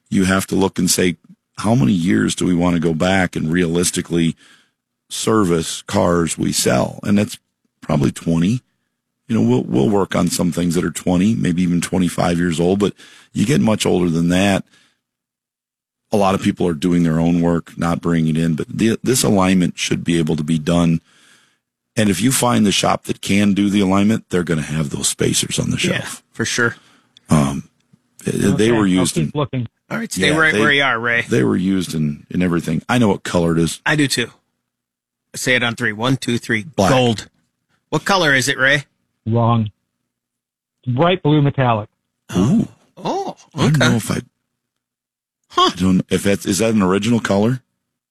you have to look and say, how many years do we want to go back and realistically service cars we sell? And that's probably 20. We'll work on some things that are 20, maybe even 25 years old, but you get much older than that. A lot of people are doing their own work, not bringing it in, but this alignment should be able to be done. And if you find the shop that can do the alignment, they're going to have those spacers on the shelf. Yeah, for sure. They were used I'll keep looking. All right, stay right where you are, Ray. They were used in everything. I know what color it is. I do too. Say it on 3. 1, 2, 3. Black. Gold. What color is it, Ray? Wrong. It's bright blue metallic. Ooh. Oh, okay. I don't know if I don't. Is that an original color?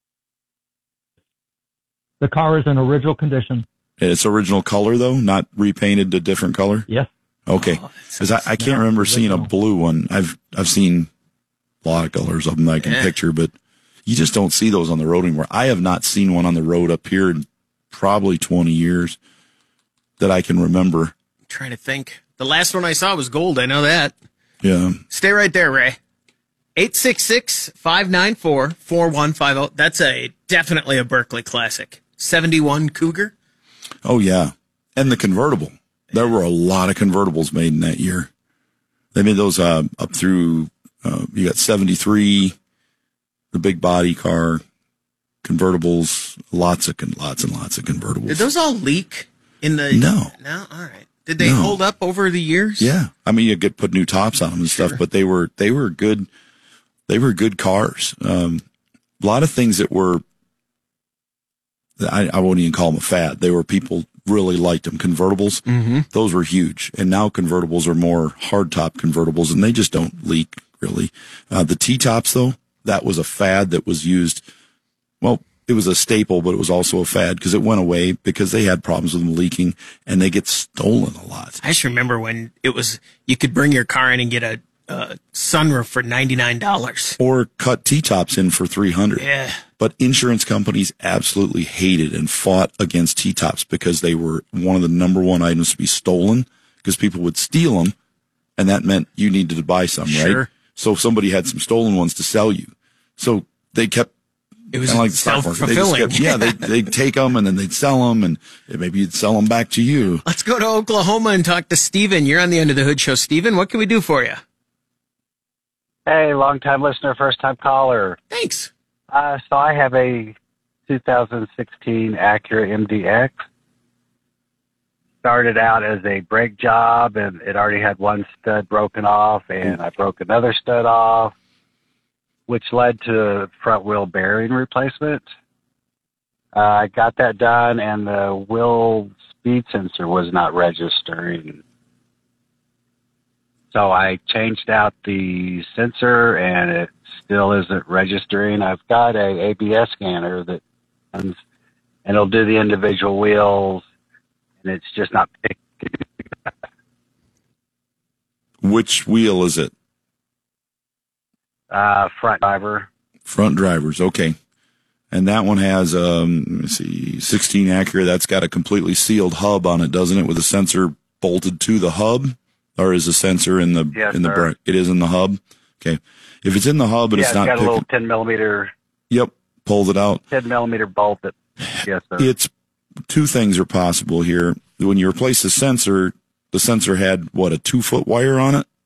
The car is in original condition. It's original color though, not repainted to different color. Yes. Okay. Because I can't remember seeing a blue one. I've seen a lot of colors of them I can picture, but you just don't see those on the road anymore. I have not seen one on the road up here in probably 20 years that I can remember. I'm trying to think. The last one I saw was gold. I know that. Yeah. Stay right there, Ray. 866-594-4150. That's definitely a Berkeley classic. 71 Cougar. Oh, yeah. And the convertible. There were a lot of convertibles made in that year. They made those up through, you got 73, the big body car, convertibles, lots and lots of convertibles. Did those all leak in the... No. No? All right. Did they hold up over the years? Yeah. I mean, you put new tops on them and stuff, but they were good. They were good cars. A lot of things that were, I wouldn't even call them a fad. They were, people really liked them. Convertibles, those were huge. And now convertibles are more hardtop convertibles, and they just don't leak, really. The T-tops, though, that was a fad that was used. Well, it was a staple, but it was also a fad because it went away because they had problems with them leaking, and they get stolen a lot. I just remember when it was, you could bring your car in and get a sunroof for $99. Or cut T-tops in for $300. Yeah. But insurance companies absolutely hated and fought against T-tops because they were one of the number one items to be stolen because people would steal them, and that meant you needed to buy some, right? Sure. So somebody had some stolen ones to sell you. So they kept, it was like self-fulfilling. They'd take them and then they'd sell them, and maybe you'd sell them back to you. Let's go to Oklahoma and talk to Steven. You're on the End of the Hood Show. Steven, what can we do for you? Hey, long-time listener, first-time caller. Thanks. So I have a 2016 Acura MDX. Started out as a brake job, and it already had one stud broken off, and I broke another stud off, which led to front-wheel bearing replacement. I got that done, and the wheel speed sensor was not registering. So I changed out the sensor, and it still isn't registering. I've got a ABS scanner that runs, and it'll do the individual wheels, and it's just not picking. Which wheel is it? Front driver. Front drivers, okay. And that one has, let me see, 16 Acura. That's got a completely sealed hub on it, doesn't it, with a sensor bolted to the hub? Or is the sensor in the brake? It is in the hub. Okay. If it's in the hub and it's not got a little 10 millimeter. Yep. Pulled it out. 10 millimeter bolt. Yes, sir. It's two things are possible here. When you replace the sensor had a 2-foot wire on it?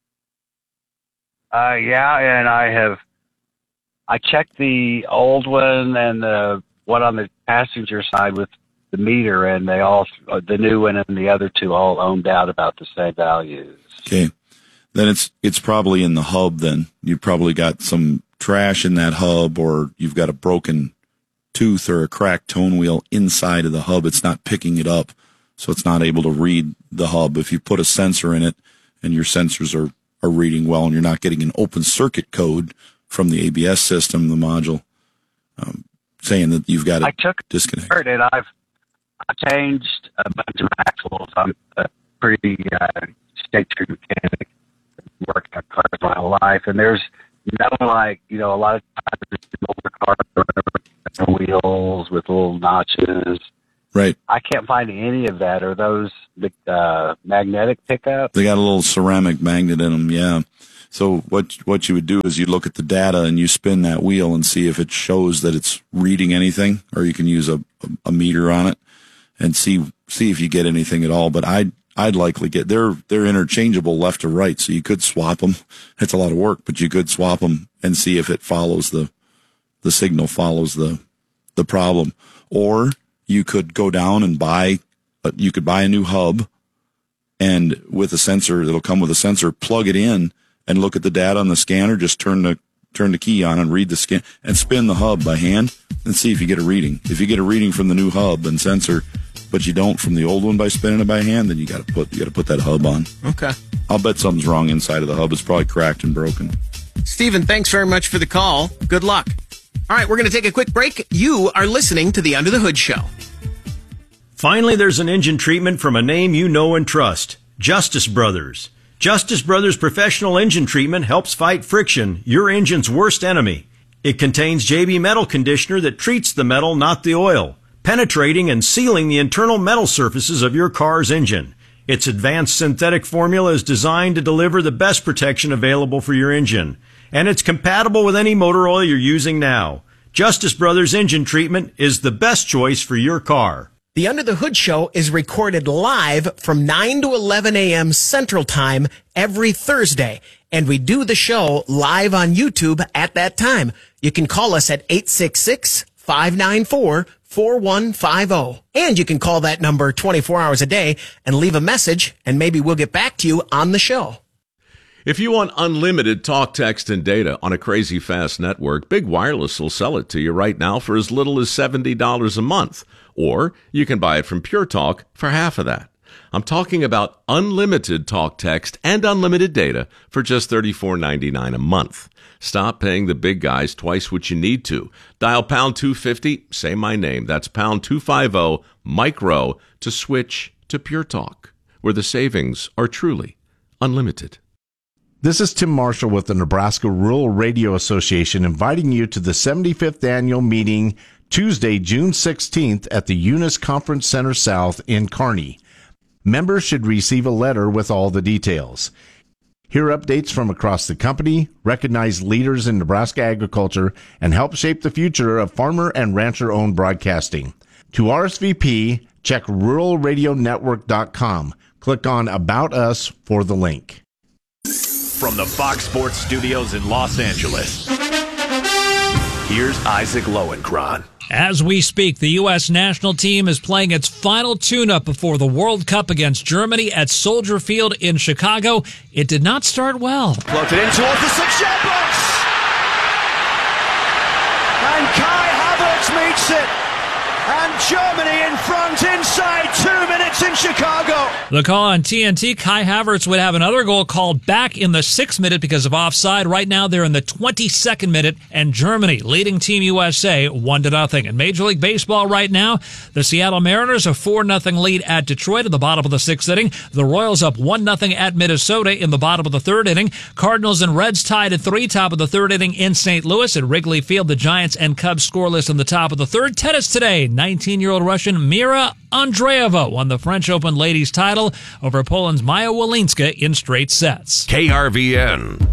Yeah. And I checked the old one and the one on the passenger side with the meter, and they all, the new one and the other two, all ohmed out about the same values. Okay. Then it's probably in the hub then. You probably got some trash in that hub, or you've got a broken tooth or a cracked tone wheel inside of the hub. It's not picking it up, so it's not able to read the hub. If you put a sensor in it and your sensors are reading well and you're not getting an open circuit code from the ABS system, the module, saying that you've got a disconnect. And I've changed a bunch of axles. I'm a pretty state true mechanic. Worked on cars my whole life, and there's no a lot of times older cars wheels with little notches. Right. I can't find any of that. Are those magnetic pickups? They got a little ceramic magnet in them, yeah. So what you would do is you look at the data and you spin that wheel and see if it shows that it's reading anything, or you can use a meter on it and see if you get anything at all. But I'd likely get, they're interchangeable left to right, so you could swap them. It's a lot of work, but you could swap them and see if it follows the signal follows the problem. Or you could go down and buy a new hub, and with a sensor, it'll come with a sensor, plug it in and look at the data on the scanner, just turn the key on and read the scan and spin the hub by hand and see if you get a reading. If you get a reading from the new hub and sensor, but you don't from the old one by spinning it by hand, then you got to put that hub on. Okay. I'll bet something's wrong inside of the hub. It's probably cracked and broken. Stephen, thanks very much for the call. Good luck. All right, we're going to take a quick break. You are listening to the Under the Hood Show. Finally, there's an engine treatment from a name you know and trust, Justice Brothers. Justice Brothers Professional Engine Treatment helps fight friction, your engine's worst enemy. It contains JB Metal Conditioner that treats the metal, not the oil, penetrating and sealing the internal metal surfaces of your car's engine. Its advanced synthetic formula is designed to deliver the best protection available for your engine. And it's compatible with any motor oil you're using now. Justice Brothers Engine Treatment is the best choice for your car. The Under the Hood Show is recorded live from 9 to 11 a.m. Central Time every Thursday. And we do the show live on YouTube at that time. You can call us at 866-594-4150. And you can call that number 24 hours a day and leave a message, and maybe we'll get back to you on the show. If you want unlimited talk, text, and data on a crazy fast network, Big Wireless will sell it to you right now for as little as $70 a month. Or you can buy it from Pure Talk for half of that. I'm talking about unlimited talk, text, and unlimited data for just $34.99 a month. Stop paying the big guys twice what you need to. Dial pound 250, say my name. That's pound 250 micro to switch to Pure Talk, where the savings are truly unlimited. This is Tim Marshall with the Nebraska Rural Radio Association, inviting you to the 75th annual meeting Tuesday, June 16th at the Eunice Conference Center South in Kearney. Members should receive a letter with all the details. Hear updates from across the company, recognize leaders in Nebraska agriculture, and help shape the future of farmer and rancher-owned broadcasting. To RSVP, check ruralradionetwork.com. Click on About Us for the link. From the Fox Sports Studios in Los Angeles, here's Isaac Lowenkron. As we speak, the U.S. national team is playing its final tune-up before the World Cup against Germany at Soldier Field in Chicago. It did not start well. Floated in towards the 6-yard box. And Kai Havertz meets it. And Germany in front inside 2 minutes in Chicago. The call on TNT, Kai Havertz would have another goal called back in the 6th minute because of offside. Right now they're in the 22nd minute, and Germany leading Team USA 1-0. In Major League Baseball right now, the Seattle Mariners a 4-0 lead at Detroit in the bottom of the 6th inning. The Royals up 1-0 at Minnesota in the bottom of the 3rd inning. Cardinals and Reds tied at 3, top of the 3rd inning in St. Louis. At Wrigley Field, the Giants and Cubs scoreless in the top of the 3rd. Tennis today, 19-year-old Russian Mira Andreeva won the French Open ladies title over Poland's Maya Walinska in straight sets. KRVN.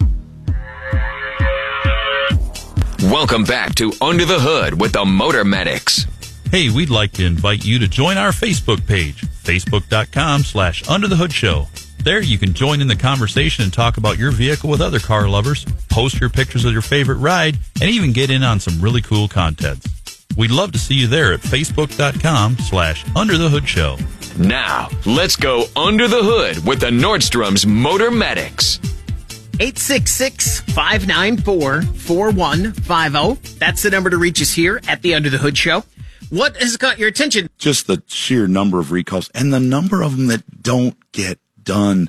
Welcome back to Under the Hood with the Motor Medics. Hey, we'd like to invite you to join our Facebook page, facebook.com/underthehoodshow. There you can join in the conversation and talk about your vehicle with other car lovers, post your pictures of your favorite ride, and even get in on some really cool contests. We'd love to see you there at facebook.com/underthehoodshow. Now, let's go under the hood with the Nordstrom's Motor Medics. 866-594-4150. That's the number to reach us here at the Under the Hood Show. What has caught your attention? Just the sheer number of recalls and the number of them that don't get done.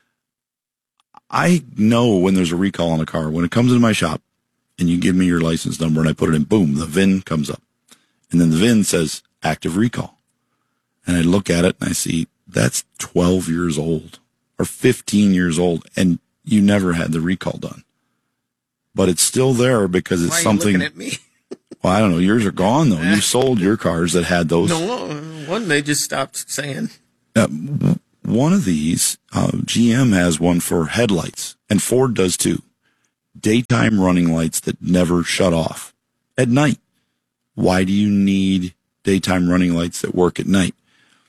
I know when there's a recall on a car. When it comes into my shop and you give me your license number and I put it in, boom, the VIN comes up. And then the VIN says active recall. And I look at it and I see that's 12 years old or 15 years old. And you never had the recall done. But it's still there because it's something. Why are you looking at me? Well, I don't know. Yours are gone, though. You sold your cars that had those. No, one they just stopped saying. What one of these, GM has one for headlights, and Ford does too. Daytime running lights that never shut off at night. Why do you need daytime running lights that work at night?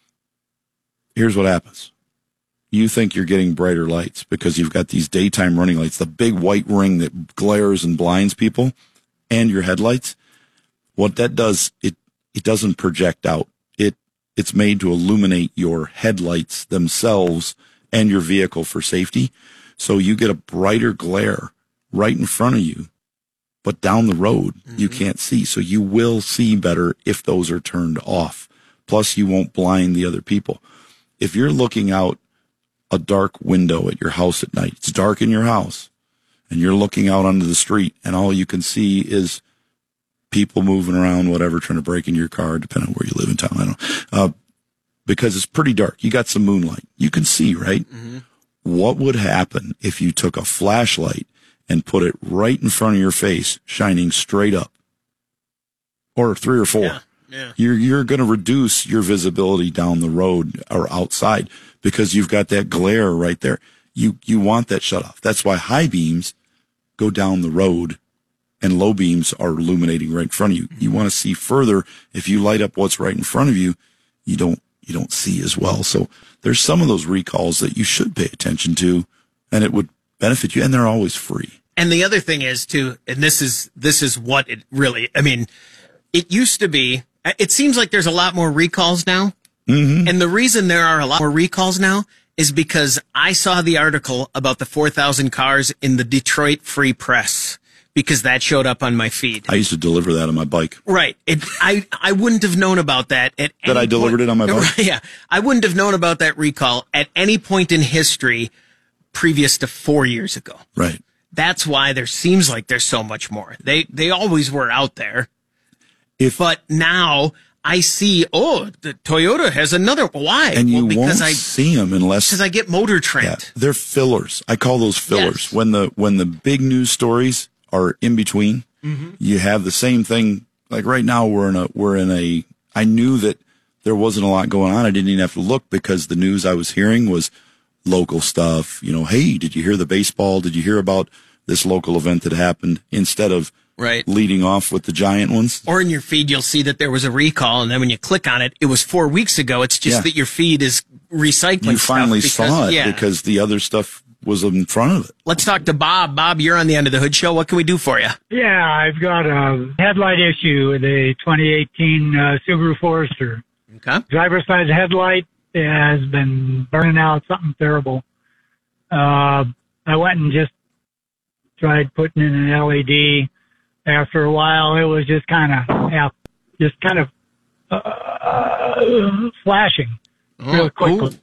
Here's what happens. You think you're getting brighter lights because you've got these daytime running lights, the big white ring that glares and blinds people, and your headlights. What that does, it doesn't project out. It's made to illuminate your headlights themselves and your vehicle for safety. So you get a brighter glare right in front of you, but down the road, you can't see. So you will see better if those are turned off. Plus, you won't blind the other people. If you're looking out a dark window at your house at night, it's dark in your house, and you're looking out onto the street, and all you can see is people moving around, whatever, trying to break into your car, depending on where you live in town. I don't know. Because it's pretty dark. You got some moonlight. You can see, right? What would happen if you took a flashlight and put it right in front of your face, shining straight up? Or 3 or 4. Yeah. You're going to reduce your visibility down the road or outside because you've got that glare right there. You want that shut off. That's why high beams go down the road and low beams are illuminating right in front of you. You want to see further. If you light up what's right in front of you, you don't see as well. So there's some of those recalls that you should pay attention to, and it would benefit you, and they're always free. And the other thing is too, and this is what it really, I mean, it used to be, it seems like there's a lot more recalls now. And the reason there are a lot more recalls now is because I saw the article about the 4,000 cars in the Detroit Free Press, because that showed up on my feed. I used to deliver that on my bike. Right. I wouldn't have known about that at any That I delivered it on my bike? Yeah. I wouldn't have known about that recall at any point in history previous to 4 years ago. Right. That's why there seems like there's so much more. They always were out there. But now I see, the Toyota has another. Why? And you won't see them unless... Because I get Motor Trend. Yeah, they're fillers. I call those fillers. Yes. When the big news stories are in between, you have the same thing. Like right now, I knew that there wasn't a lot going on. I didn't even have to look because the news I was hearing was local stuff. You know, hey, did you hear the baseball? Did you hear about this local event that happened? Instead of leading off with the giant ones. Or in your feed, you'll see that there was a recall, and then when you click on it, it was 4 weeks ago. It's just that your feed is recycling. You finally saw it because the other stuff was in front of it. Let's talk to Bob. Bob, you're on the End of the Hood Show. What can we do for you? Yeah, I've got a headlight issue with a 2018 Subaru Forester. Okay. Driver's side headlight has been burning out, something terrible. I went and just tried putting in an LED. After a while, it was just kind of flashing real quickly.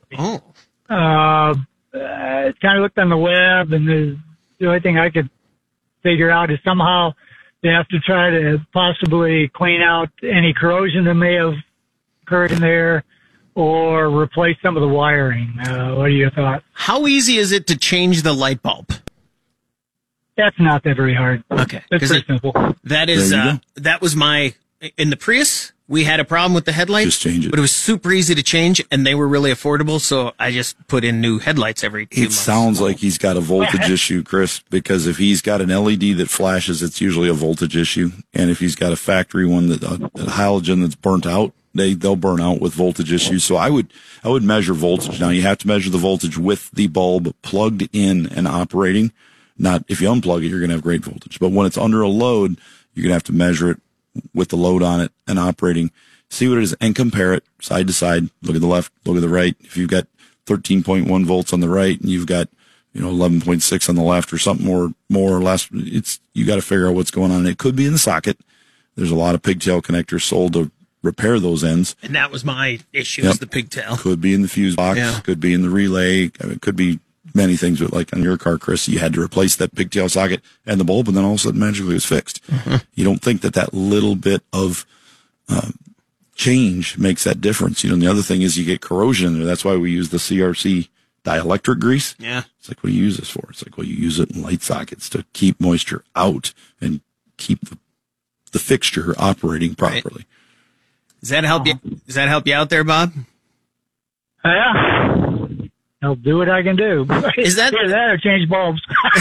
Kind of looked on the web, and the only thing I could figure out is somehow they have to try to possibly clean out any corrosion that may have occurred in there or replace some of the wiring. What are your thoughts? How easy is it to change the light bulb? That's not that very hard. Okay. It's pretty simple. That is, that was in the Prius, we had a problem with the headlights. Just change it. But it was super easy to change, and they were really affordable, so I just put in new headlights every 2 months. It sounds like he's got a voltage issue, Chris, because if he's got an LED that flashes, it's usually a voltage issue. And if he's got a factory one, a halogen that's burnt out, they'll burn out with voltage issues. So I would measure voltage. Now, you have to measure the voltage with the bulb plugged in and operating. Not if you unplug it, you're going to have great voltage. But when it's under a load, you're going to have to measure it with the load on it and operating, see what it is, and compare it side to side. Look at the left, look at the right. If you've got 13.1 volts on the right and you've got 11.6 on the left or something more or less, you got to figure out what's going on. It could be in the socket. There's a lot of pigtail connectors sold to repair those ends. And that was my issue, is the pigtail. Could be in the fuse box. Could be in the relay. It could be many things, but like on your car, Chris, you had to replace that pigtail socket and the bulb, and then all of a sudden magically it was fixed. You don't think that little bit of change makes that difference. And the other thing is you get corrosion in there. That's why we use the CRC dielectric grease. Yeah. It's like, what do you use this for? It's like, well, you use it in light sockets to keep moisture out and keep the fixture operating properly. Right. Does that help you out there, Bob? Yeah. I'll do what I can do. Is that either that or change bulbs?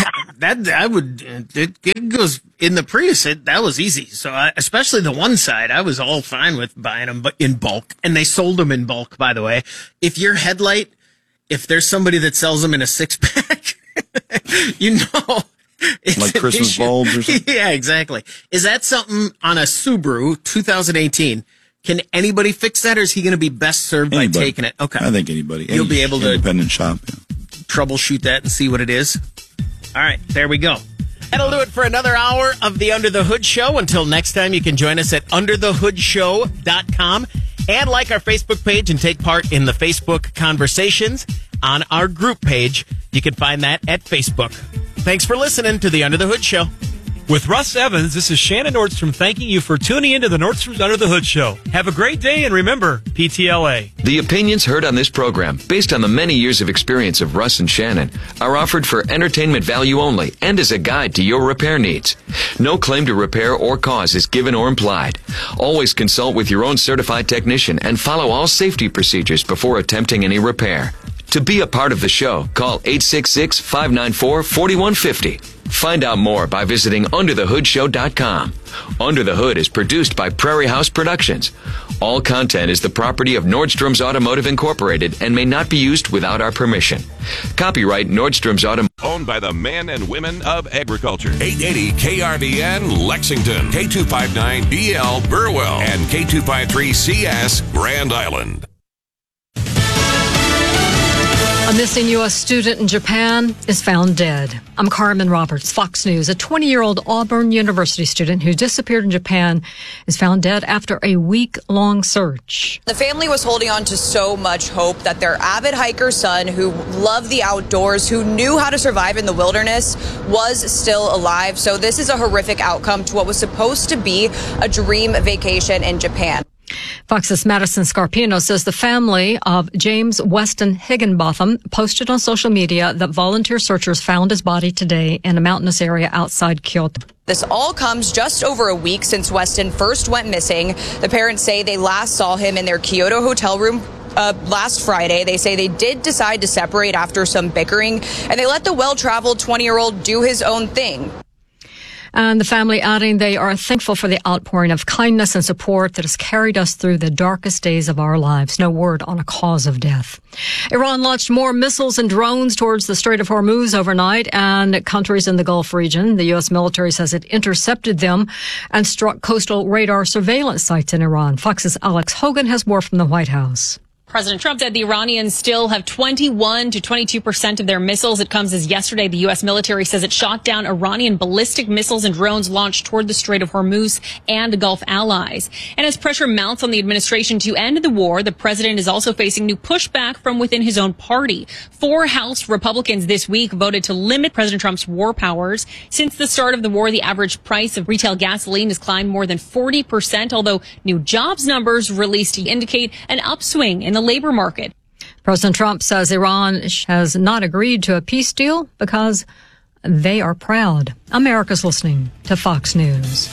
It goes in the Prius. That was easy. So especially the one side, I was all fine with buying them, but in bulk, and they sold them in bulk. By the way, if there's somebody that sells them in a 6-pack, it's like Christmas bulbs or something. Yeah, exactly. Is that something on a Subaru 2018? Can anybody fix that, or is he going to be best served by taking it? Okay, I think anybody. You'll be able to independent shop. Yeah. Troubleshoot that and see what it is. All right, there we go. That'll do it for another hour of the Under the Hood Show. Until next time, you can join us at underthehoodshow.com and like our Facebook page and take part in the Facebook conversations on our group page. You can find that at Facebook. Thanks for listening to the Under the Hood Show. With Russ Evans, this is Shannon Nordstrom thanking you for tuning into the Nordstrom's Under the Hood Show. Have a great day, and remember, PTLA. The opinions heard on this program, based on the many years of experience of Russ and Shannon, are offered for entertainment value only and as a guide to your repair needs. No claim to repair or cause is given or implied. Always consult with your own certified technician and follow all safety procedures before attempting any repair. To be a part of the show, call 866-594-4150. Find out more by visiting underthehoodshow.com. Under the Hood is produced by Prairie House Productions. All content is the property of Nordstrom's Automotive Incorporated and may not be used without our permission. Copyright Nordstrom's Automotive. Owned by the men and women of agriculture. 880 KRDN Lexington, K259BL Burwell, and K253CS Grand Island. A missing U.S. student in Japan is found dead. I'm Carmen Roberts, Fox News. A 20-year-old Auburn University student who disappeared in Japan is found dead after a week-long search. The family was holding on to so much hope that their avid hiker son, who loved the outdoors, who knew how to survive in the wilderness, was still alive. So this is a horrific outcome to what was supposed to be a dream vacation in Japan. Fox's Madison Scarpino says the family of James Weston Higginbotham posted on social media that volunteer searchers found his body today in a mountainous area outside Kyoto. This all comes just over a week since Weston first went missing. The parents say they last saw him in their Kyoto hotel room last Friday. They say they did decide to separate after some bickering, and they let the well-traveled 20-year-old do his own thing. And the family adding they are thankful for the outpouring of kindness and support that has carried us through the darkest days of our lives. No word on a cause of death. Iran launched more missiles and drones towards the Strait of Hormuz overnight and countries in the Gulf region. The U.S. military says it intercepted them and struck coastal radar surveillance sites in Iran. Fox's Alex Hogan has more from the White House. President Trump said the Iranians still have 21 to 22% of their missiles. It comes as yesterday the U.S. military says it shot down Iranian ballistic missiles and drones launched toward the Strait of Hormuz and Gulf allies. And as pressure mounts on the administration to end the war, the president is also facing new pushback from within his own party. 4 House Republicans this week voted to limit President Trump's war powers. Since the start of the war, the average price of retail gasoline has climbed more than 40%, although new jobs numbers released indicate an upswing in the labor market. President Trump says Iran has not agreed to a peace deal because they are proud. America's listening to Fox News.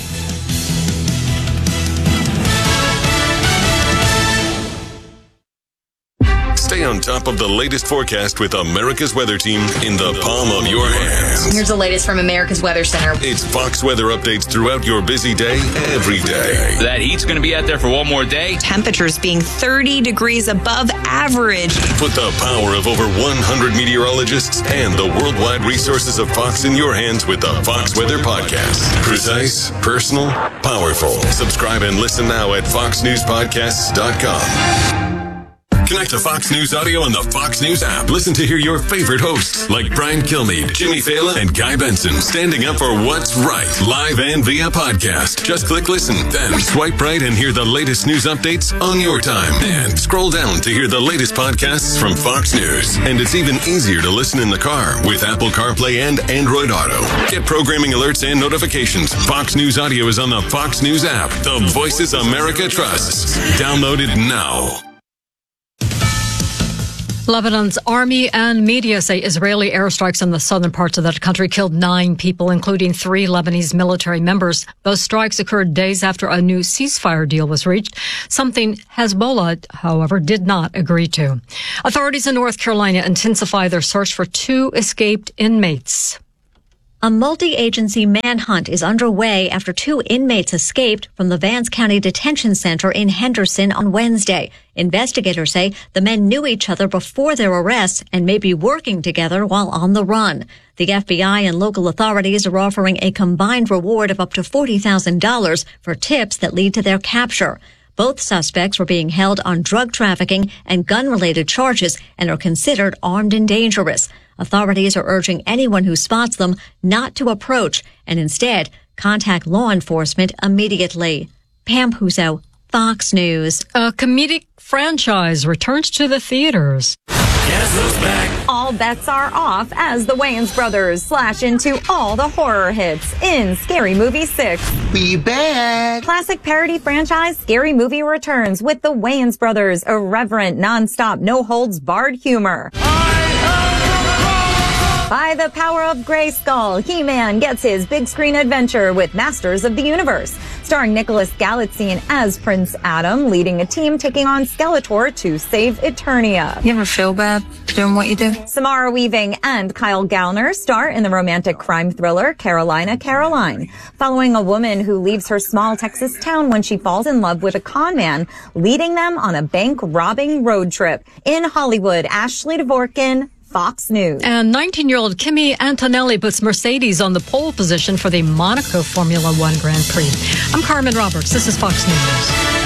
Stay on top of the latest forecast with America's Weather Team in the palm of your hands. Here's the latest from America's Weather Center. It's Fox weather updates throughout your busy day, every day. That heat's going to be out there for one more day. Temperatures being 30 degrees above average. Put the power of over 100 meteorologists and the worldwide resources of Fox in your hands with the Fox Weather Podcast. Precise, personal, powerful. Subscribe and listen now at foxnewspodcasts.com. Connect to Fox News Audio on the Fox News app. Listen to hear your favorite hosts like Brian Kilmeade, Jimmy Fallon, and Guy Benson standing up for what's right, live and via podcast. Just click listen, then swipe right and hear the latest news updates on your time. And scroll down to hear the latest podcasts from Fox News. And it's even easier to listen in the car with Apple CarPlay and Android Auto. Get programming alerts and notifications. Fox News Audio is on the Fox News app. The voices America trusts. Download it now. Lebanon's army and media say Israeli airstrikes in the southern parts of that country killed 9 people, including 3 Lebanese military members. Those strikes occurred days after a new ceasefire deal was reached, something Hezbollah, however, did not agree to. Authorities in North Carolina intensify their search for 2 escaped inmates. A multi-agency manhunt is underway after 2 inmates escaped from the Vance County Detention Center in Henderson on Wednesday. Investigators say the men knew each other before their arrests and may be working together while on the run. The FBI and local authorities are offering a combined reward of up to $40,000 for tips that lead to their capture. Both suspects were being held on drug trafficking and gun-related charges and are considered armed and dangerous. Authorities are urging anyone who spots them not to approach and instead contact law enforcement immediately. Pam Puzo, Fox News. A comedic franchise returns to the theaters. All bets are off as the Wayans brothers slash into all the horror hits in Scary Movie 6. We back! Classic parody franchise Scary Movie returns with the Wayans brothers' irreverent, non-stop, no-holds-barred humor. By the power of Grayskull, He-Man gets his big screen adventure with Masters of the Universe, starring Nicholas Galitzine as Prince Adam, leading a team taking on Skeletor to save Eternia. You ever feel bad doing what you do? Samara Weaving and Kyle Gallner star in the romantic crime thriller Carolina Caroline, following a woman who leaves her small Texas town when she falls in love with a con man, leading them on a bank-robbing road trip. In Hollywood, Ashley Dvorkin, Fox News. And 19-year-old Kimi Antonelli puts Mercedes on the pole position for the Monaco Formula One Grand Prix. I'm Carmen Roberts. This is Fox News.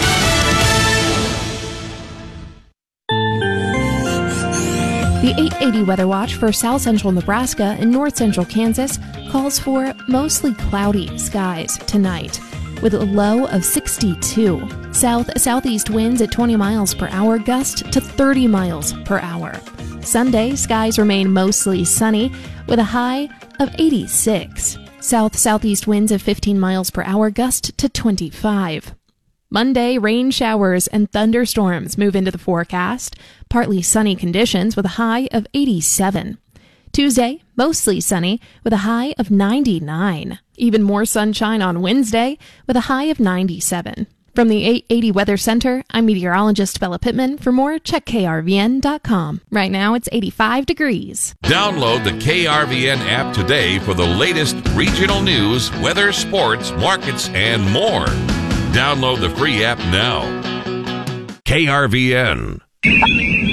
The 880 Weather Watch for south central Nebraska and north central Kansas calls for mostly cloudy skies tonight, with a low of 62. South-southeast winds at 20 miles per hour, gust to 30 miles per hour. Sunday, skies remain mostly sunny with a high of 86. South-southeast winds of 15 miles per hour, gust to 25. Monday, rain showers and thunderstorms move into the forecast. Partly sunny conditions with a high of 87. Tuesday, mostly sunny with a high of 99. Even more sunshine on Wednesday with a high of 97. From the 880 Weather Center, I'm meteorologist Bella Pittman. For more, check KRVN.com. Right now, it's 85 degrees. Download the KRVN app today for the latest regional news, weather, sports, markets, and more. Download the free app now. KRVN.